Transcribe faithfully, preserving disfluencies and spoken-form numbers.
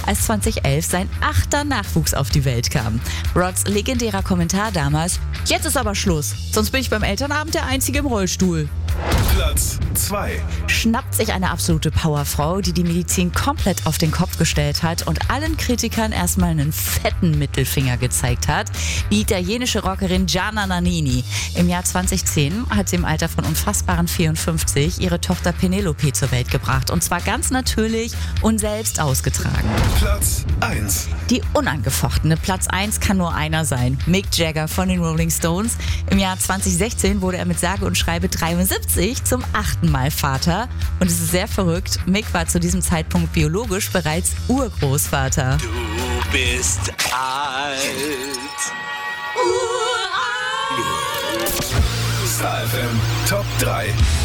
als zweitausendelf sein achter Nachwuchs auf die Welt kam. Rods legendärer Kommentar damals: Jetzt ist aber Schluss, sonst bin ich beim Elternabend der Einzige im Rollstuhl. Platz zwei. Schnappt sich eine absolute Powerfrau, die die Medizin komplett auf den Kopf gestellt hat und allen Kritikern erstmal einen fetten Mittelfinger gezeigt hat. Die italienische Rockerin Gianna Nannini. Im Jahr zweitausendzehn hat sie im Alter von unfassbaren vierundfünfzig ihre Tochter Penelope zur Welt gebracht. Und zwar ganz natürlich und selbst ausgetragen. Platz eins. Die unangefochtene Platz eins kann nur einer sein. Mick Jagger von den Rolling Stones. Im Jahr zweitausendsechzehn wurde er mit sage und schreibe dreiundsiebzig zum achten Mal Vater. Und es ist sehr verrückt, Mick war zu diesem Zeitpunkt biologisch bereits Urgroßvater. Du bist alt. Star F M Top drei.